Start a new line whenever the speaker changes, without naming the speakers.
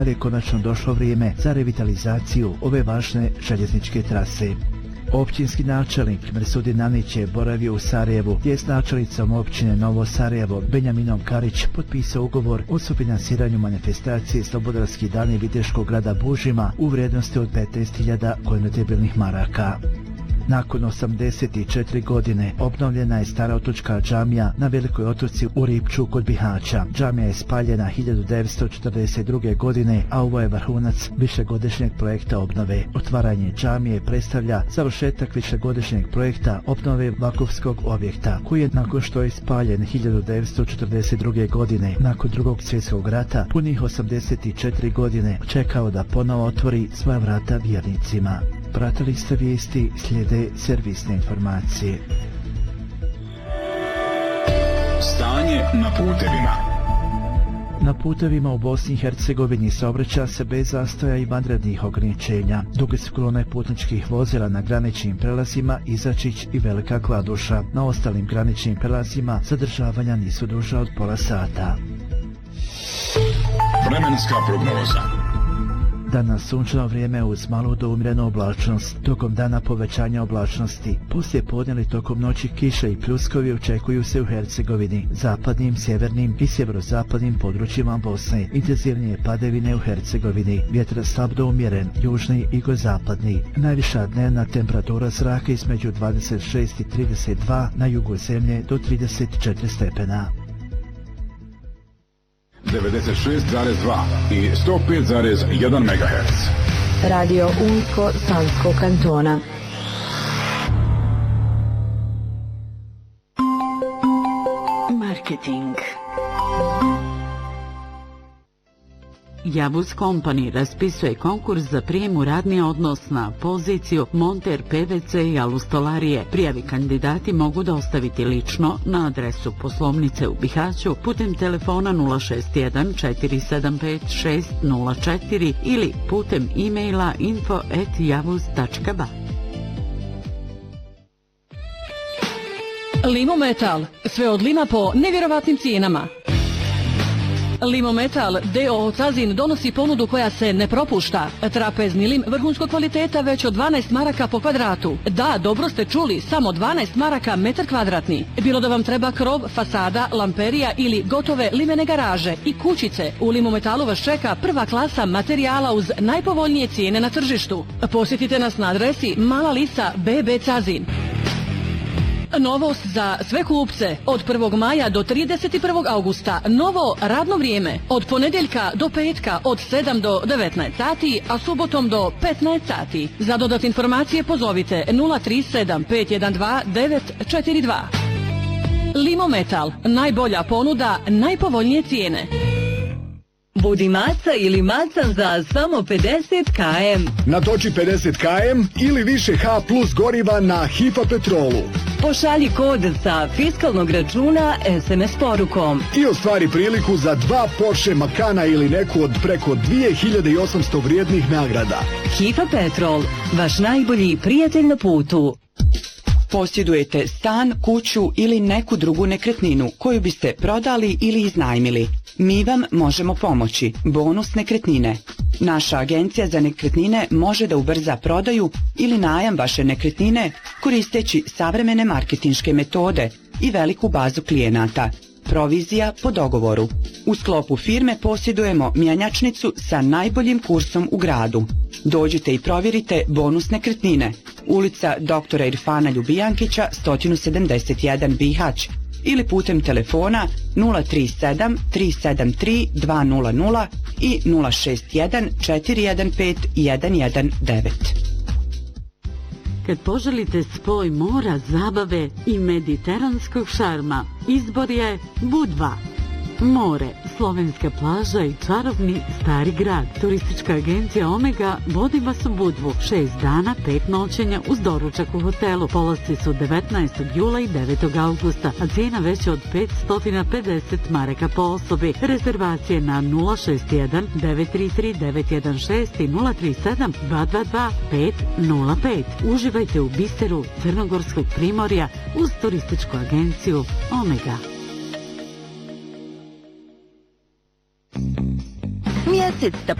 je konačno došlo vrijeme za revitalizaciju ove važne željezničke trase. Općinski načelnik Mirsudin Anić je boravio u Sarajevu, gdje je s načelnicom općine Novo Sarajevo Benjaminom Karić potpisao ugovor o sufinansiranju manifestacije Slobodarski dani Viteškog grada Bužima u vrijednosti od 15.000 konvertibilnih maraka. Nakon 84 godine obnovljena je stara otočka džamija na Velikoj Otoci u Ripču kod Bihaća. Džamija je spaljena 1942. godine, a ovo je vrhunac višegodišnjeg projekta obnove. Otvaranje džamije predstavlja završetak višegodišnjeg projekta obnove vakufskog objekta, koji je nakon što je spaljen 1942. godine, nakon Drugog svjetskog rata, punih 84 godine čekao da ponovo otvori svoja vrata vjernicima. Pratili ste vijesti, slijede servisne informacije.
Stanje na putevima.
Na putevima u Bosni i Hercegovini saobraća se bez zastoja i vanrednih ograničenja. Duge su kolone putničkih vozila na graničnim prelazima Izačić i Velika Kladuša. Na ostalim graničnim prelazima zadržavanja nisu duža od pola sata.
Vremenska prognoza.
Danas sunčano vrijeme uz malu do umjerenu oblačnost. Tokom dana povećanja oblačnosti. Poslije podnijeli tokom noći kiše i pljuskovi očekuju se u Hercegovini, zapadnim, sjevernim i sjeverozapadnim područjima Bosne. Intenzivnije padavine u Hercegovini. Vjetar slab do umjeren, južni i jugozapadni. Najviša dnevna temperatura zraka između 26 i 32, na jugu zemlje do 34 stepena.
96,2 i 105,1 MHz.
Radio Unsko Sanskog kantona. Marketing.
Javuz Company raspisuje konkurs za prijem u radni odnos na poziciju monter PVC i alustolarije. Prijavi kandidati mogu dostaviti lično na adresu poslovnice u Bihaću putem telefona 061 475 604 ili putem e-maila info@javuz.ba.
Limometal, sve od lima po nevjerovatnim cijenama. Limometal D.O.O. Cazin donosi ponudu koja se ne propušta. Trapezni lim vrhunskog kvaliteta već od 12 maraka po kvadratu. Da, dobro ste čuli, samo 12 maraka metar kvadratni. Bilo da vam treba krov, fasada, lamperija ili gotove limene garaže i kućice, u Limometalu vas čeka prva klasa materijala uz najpovoljnije cijene na tržištu. Posjetite nas na adresi Mala Lisa BB Cazin. Novost za sve kupce. Od 1. maja do 31. augusta novo radno vrijeme. Od ponedjeljka do petka od 7 do 19 sati, a subotom do 15 sati. Za dodatne informacije pozovite 037 512 942. Limometal. Najbolja ponuda, najpovoljnije cijene.
Budi maca ili macan za samo 50 km.
Natoči 50 km ili više H plus goriva na HIFA petrolu.
Pošalji kod sa fiskalnog računa SMS porukom.
I ostvari priliku za 2 Porsche Macana ili neku od preko 2800 vrijednih nagrada.
HIFA Petrol, vaš najbolji prijatelj na putu.
Posjedujete stan, kuću ili neku drugu nekretninu koju biste prodali ili iznajmili. Mi vam možemo pomoći. Bonus nekretnine. Naša agencija za nekretnine može da ubrza prodaju ili najam vaše nekretnine koristeći savremene marketinške metode i veliku bazu klijenata. Provizija po dogovoru. U sklopu firme posjedujemo mjenjačnicu sa najboljim kursom u gradu. Dođite i provjerite bonus nekretnine. Ulica Doktora Irfana Ljubijankića, 171 Bihać. Ili putem telefona 037 373 200 i 061 415 119.
Kad poželite spoj mora, zabave i mediteranskog šarma, izbor je Budva. More, slovenska plaža i čarobni stari grad. Turistička agencija Omega vodi vas u Budvu. 6 dana, 5 noćenja uz doručak u hotelu. Polasci su 19. jula i 9. augusta, a cijena veća od 550 maraka po osobi. Rezervacije na 061 933 916 i 037 222 505. Uživajte u biseru Crnogorskog primorja uz turističku agenciju Omega.
Mjesec da